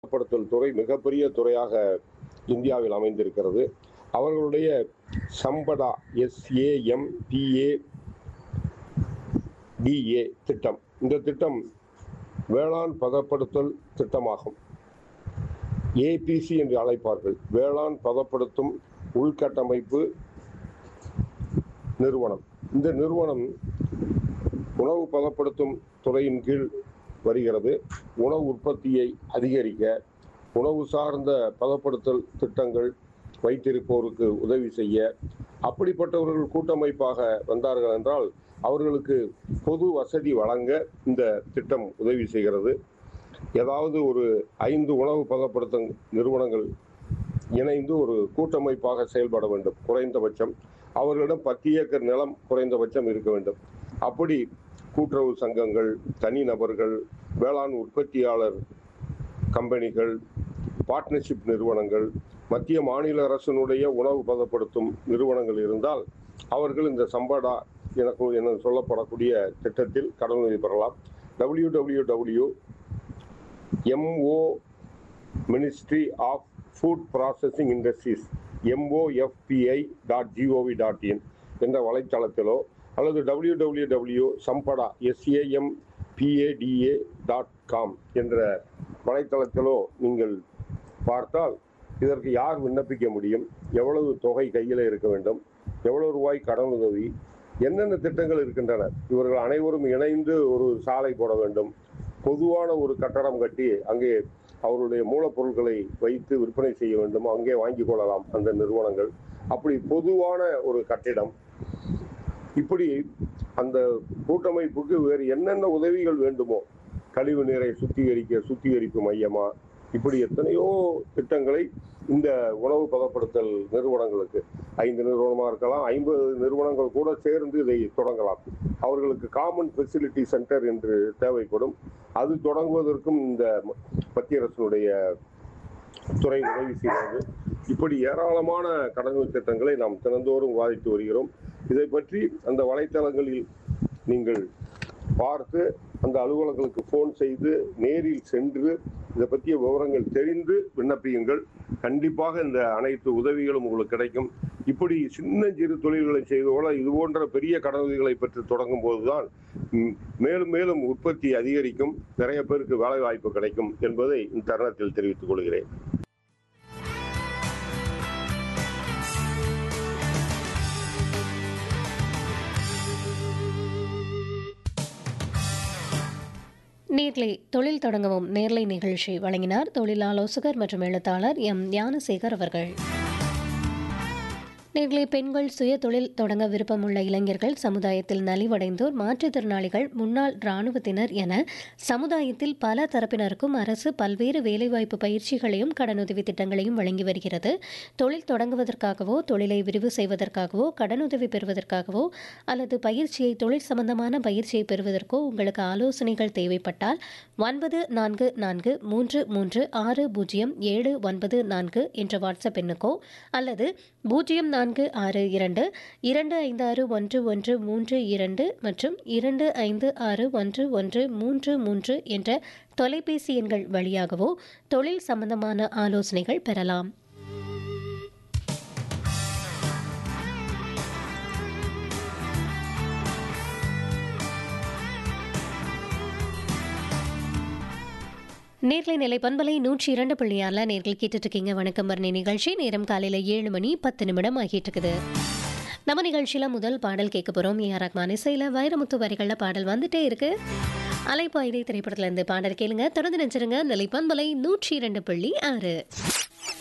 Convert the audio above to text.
படுத்தல் துறை மிகப்பெரிய துறையாக இந்தியாவில் அமைந்திருக்கிறது. அவர்களுடைய சம்படா SAMPADA திட்டம், இந்த திட்டம் வேளாண் பதப்படுத்தல் திட்டமாகும். APC என்று அழைப்பார்கள். வேளாண் பதப்படுத்தும் உள்கட்டமைப்பு நிறுவனம். இந்த நிறுவனம் உணவு பதப்படுத்தும் துறையின் கீழ் வருகிறது. உணவு உற்பத்தியை அதிகரிக்க உணவு சார்ந்த பதப்படுத்தல் திட்டங்கள் வைத்திருப்போருக்கு உதவி செய்ய, அப்படிப்பட்டவர்கள் கூட்டமைப்பாக வந்தார்கள் என்றால் அவர்களுக்கு பொது வசதி வழங்க இந்த திட்டம் உதவி செய்கிறது. ஏதாவது ஒரு 5 உணவு பதப்படுத்தும் நிறுவனங்கள் இணைந்து ஒரு கூட்டமைப்பாக செயல்பட வேண்டும். குறைந்தபட்சம் அவர்களிடம் 10 ஏக்கர் நிலம் குறைந்தபட்சம் இருக்க வேண்டும். அப்படி கூட்டுறவு சங்கங்கள், தனிநபர்கள், வேளாண் உற்பத்தியாளர் கம்பெனிகள், பார்ட்னர்ஷிப் நிறுவனங்கள், மத்திய மாநில அரசினுடைய உணவு பதப்படுத்தும் நிறுவனங்கள் இருந்தால் அவர்கள் இந்த சம்படா என சொல்லப்படக்கூடிய திட்டத்தில் கடனுதவி பெறலாம். www.MOMinistry of Food Processing Industries MOFPI.gov.in என்ற வலைத்தளத்திலோ அல்லது www.sampada.com என்ற வலைத்தளத்திலோ நீங்கள் பார்த்தால் இதற்கு யார் விண்ணப்பிக்க முடியும், எவ்வளவு தொகை கையில் இருக்க வேண்டும், எவ்வளவு ரூபாய் கடனுதவி, என்னென்ன திட்டங்கள் இருக்கின்றன. இவர்கள் அனைவரும் இணைந்து ஒரு சாலை போட வேண்டும், பொதுவான ஒரு கட்டடம் கட்டி அங்கே அவருடைய மூலப்பொருட்களை வைத்து விற்பனை செய்ய வேண்டும், அங்கே வாங்கிக் கொள்ளலாம் அந்த நிறுவனங்கள். அப்படி பொதுவான ஒரு கட்டிடம். இப்படி அந்த கூட்டமைப்புக்கு வேறு என்னென்ன உதவிகள் வேண்டுமோ, கழிவு நீரை சுத்திகரிப்பு மையமா, இப்படி எத்தனையோ திட்டங்களை இந்த உணவு பதப்படுத்தல் நிறுவனங்களுக்கு 5 நிறுவனமாக இருக்கலாம், 50 நிறுவனங்கள் கூட சேர்ந்து இதை தொடங்கலாம். அவர்களுக்கு காமன் ஃபெசிலிட்டி சென்டர் என்று தேவைப்படும். அது தொடங்குவதற்கும் இந்த மத்திய அரசினுடைய துறை உதவி செய்கிறது. இப்படி ஏராளமான கடனுதவி திட்டங்களை நாம் தினந்தோறும் விவாதித்து வருகிறோம். இதை பற்றி அந்த வலைத்தளங்களில் நீங்கள் பார்த்து அந்த அலுவலர்களுக்கு போன் செய்து நேரில் சென்று இதை பற்றிய விவரங்கள் தெரிந்து விண்ணப்பியுங்கள். கண்டிப்பாக இந்த அனைத்து உதவிகளும் உங்களுக்கு கிடைக்கும். இப்படி சின்ன சிறு தொழில்களை செய்வதோட இது போன்ற பெரிய கடனுதவிகளை பெற்று தொடங்கும் போதுதான் மேலும் மேலும் உற்பத்தி அதிகரிக்கும், நிறைய பேருக்கு வேலை வாய்ப்பு கிடைக்கும் என்பதை இந்த தருணத்தில் தெரிவித்துக் கொள்கிறேன். நேர்லை தொழில் தொடங்கவும் நேர்லை நிகழ்ச்சி வழங்கினார் தொழில் ஆலோசகர் மற்றும் எழுத்தாளர் எம் ஞானசேகர் அவர்கள். நேர்களை பெண்கள் சுய தொழில் தொடங்க விருப்பமுள்ள இளைஞர்கள், சமுதாயத்தில் நலிவடைந்தோர், மாற்றுத்திறனாளிகள், முன்னாள் இராணுவத்தினர் என சமுதாயத்தில் பல தரப்பினருக்கும் அரசு பல்வேறு வேலைவாய்ப்பு பயிற்சிகளையும் கடனுதவி திட்டங்களையும் வழங்கி வருகிறது. தொழில் தொடங்குவதற்காகவோ, தொழிலை விரிவு செய்வதற்காகவோ, கடனுதவி பெறுவதற்காகவோ அல்லது தொழில் சம்பந்தமான பயிற்சியை பெறுவதற்கோ உங்களுக்கு ஆலோசனைகள் தேவைப்பட்டால் 9433600794 என்ற வாட்ஸ்அப் எண்ணுக்கோ அல்லது 0462256132 மற்றும் 25611133 என்ற தொலைபேசி எண்கள் வழியாகவோ தொழில் சம்பந்தமான ஆலோசனைகள் பெறலாம். நேர்லை நிலை பண்பலை 102.6 நேர்கள் கேட்டுட்டு இருக்கீங்க. வணக்கம் வர்ணி நிகழ்ச்சி. நேரம் காலையில் 7:10 ஆகிட்டு இருக்குது. நம்ம நிகழ்ச்சியில முதல் பாடல் கேட்க போறோம். A.R. ரஹ்மான் இசையில வைரமுத்து வரிகள்ல பாடல் வந்துட்டே இருக்கு. அலைப்பாயுதை திரைப்படத்துல இருந்து பாடல் கேளுங்க. தொடர்ந்து நினைச்சிருங்க நிலை பண்பலை 102.6.